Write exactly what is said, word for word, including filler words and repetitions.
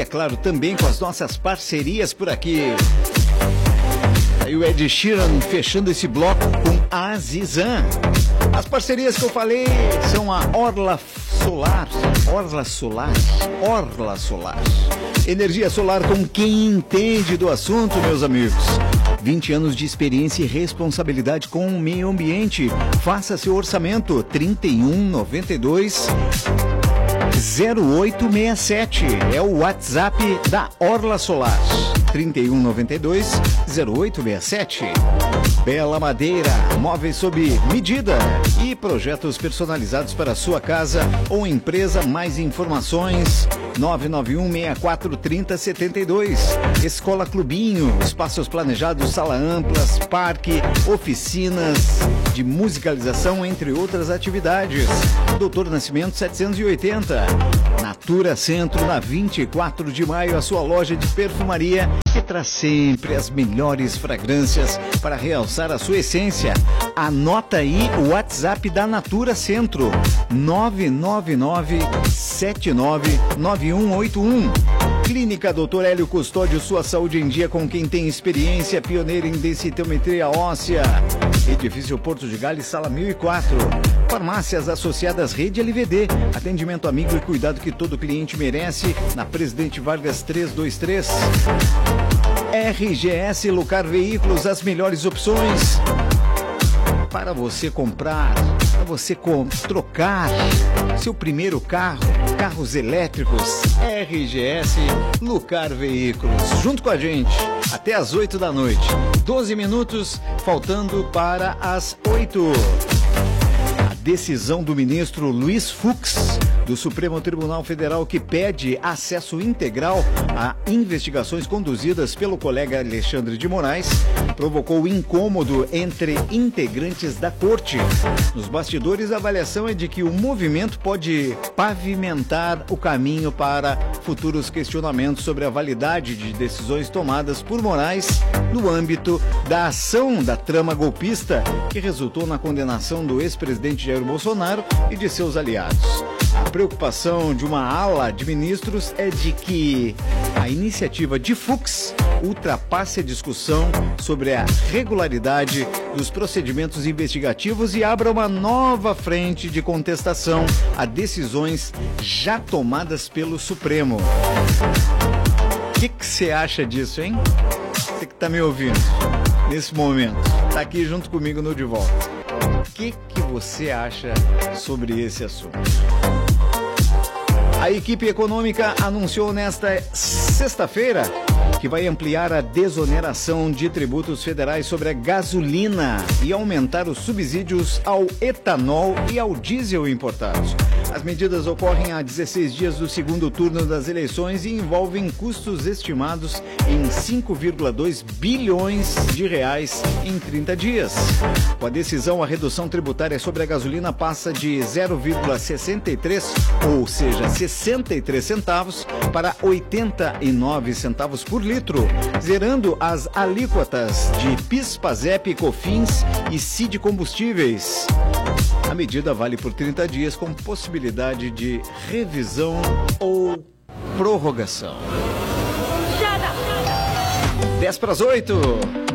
É claro, também com as nossas parcerias por aqui. Aí o Ed Sheeran fechando esse bloco com a Zizan. As parcerias que eu falei são a Orla Solar, Orla Solar, Orla Solar. Energia solar com quem entende do assunto, meus amigos. vinte anos de experiência e responsabilidade com o meio ambiente. Faça seu orçamento trinta e um, noventa e dois, zero oito seis sete. É o WhatsApp da Orla Solar. trinta e um, noventa e dois, zero oito seis sete. Bela Madeira, móveis sob medida e projetos personalizados para sua casa ou empresa. Mais informações nove nove um, seis quatro, três zero sete dois. Escola Clubinho, espaços planejados, sala amplas, parque, oficinas de musicalização, entre outras atividades. Doutor Nascimento setecentos e oitenta. Natura Centro, na vinte e quatro de maio, a sua loja de perfumaria que traz sempre as melhores fragrâncias para realçar a sua essência. Anota aí o WhatsApp da Natura Centro, nove nove nove, sete nove nove um oito um. Clínica doutor Hélio Custódio, sua saúde em dia com quem tem experiência, pioneira em densitometria óssea. Edifício Porto de Gales, sala mil e quatro. Farmácias associadas Rede L V D. Atendimento amigo e cuidado que todo cliente merece. Na Presidente Vargas trezentos e vinte e três. R G S Lucar Veículos, as melhores opções para você comprar, para você com, trocar seu primeiro carro, carros elétricos. R G S Lucar Veículos, junto com a gente, até às oito da noite. doze minutos, faltando para as oito. A decisão do ministro Luiz Fux, do Supremo Tribunal Federal, que pede acesso integral a investigações conduzidas pelo colega Alexandre de Moraes, provocou incômodo entre integrantes da corte. Nos bastidores, a avaliação é de que o movimento pode pavimentar o caminho para futuros questionamentos sobre a validade de decisões tomadas por Moraes no âmbito da ação da trama golpista que resultou na condenação do ex-presidente Jair Bolsonaro e de seus aliados. A preocupação de uma ala de ministros é de que a iniciativa de Fux ultrapasse a discussão sobre a regularidade dos procedimentos investigativos e abra uma nova frente de contestação a decisões já tomadas pelo Supremo. O que você acha disso, hein? Você que está me ouvindo nesse momento, está aqui junto comigo no De Volta. O que, que você acha sobre esse assunto? A equipe econômica anunciou nesta sexta-feira que vai ampliar a desoneração de tributos federais sobre a gasolina e aumentar os subsídios ao etanol e ao diesel importados. As medidas ocorrem há dezesseis dias do segundo turno das eleições e envolvem custos estimados em cinco vírgula dois bilhões de reais em trinta dias. Com a decisão, a redução tributária sobre a gasolina passa de zero vírgula sessenta e três, ou seja, sessenta e três centavos, para oitenta e nove centavos por litro, zerando as alíquotas de PIS, PASEP, COFINS e C I D Combustíveis. A medida vale por trinta dias, com possibilidade de revisão ou prorrogação. dez para as oito.